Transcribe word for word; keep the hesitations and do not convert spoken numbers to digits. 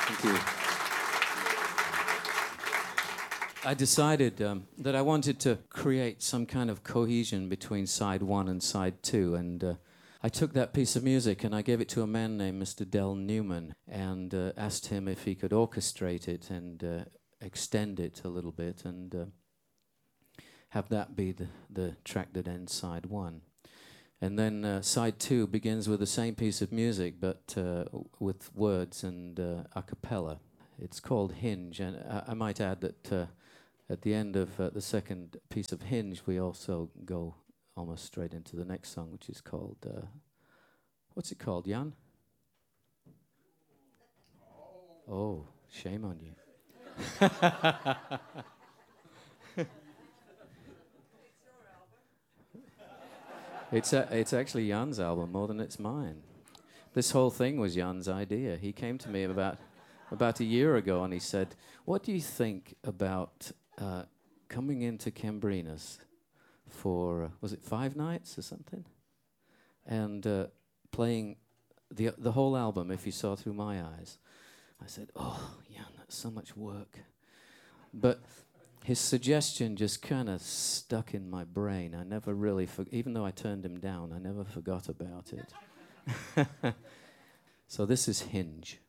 Thank you. I decided um, that I wanted to create some kind of cohesion between side one and side two, and uh, I took that piece of music and I gave it to a man named Mister Del Newman and uh, asked him if he could orchestrate it and uh, extend it a little bit and uh, have that be the, the track that ends side one. And then uh, side two begins with the same piece of music but uh, with words and uh, a cappella. It's called Hinge, and I, I might add that uh, at the end of uh, the second piece of Hinge we also go almost straight into the next song, which is called, uh, what's it called, Jan? Oh, shame on you. It's a, it's actually Jan's album more than it's mine. This whole thing was Jan's idea. He came to me about about a year ago and he said, "What do you think about uh, coming into Cambrinas for uh, was it five nights or something, and uh, playing the the whole album? If you saw through my eyes." I said, "Oh, Jan, that's so much work," but his suggestion just kind of stuck in my brain. I never really, for- even though I turned him down, I never forgot about it. So this is Hinge.